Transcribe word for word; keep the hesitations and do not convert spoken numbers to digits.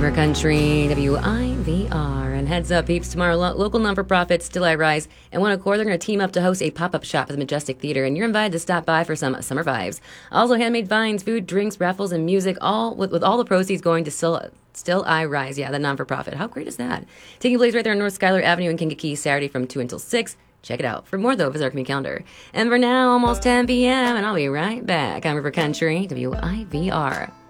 River Country, W I V R. And heads up, peeps, tomorrow, lo- local non-for-profit Still I Rise and One Accord, they're going to team up to host a pop-up shop at the Majestic Theater, and you're invited to stop by for some summer vibes. Also, handmade vines, food, drinks, raffles, and music, all with, with all the proceeds going to Still Still I Rise, yeah, the non-for-profit. How great is that? Taking place right there on North Schuyler Avenue in Kankakee, Saturday from two until six. Check it out. For more, though, visit our community calendar. And for now, almost ten p.m., and I'll be right back on River Country, W I V R.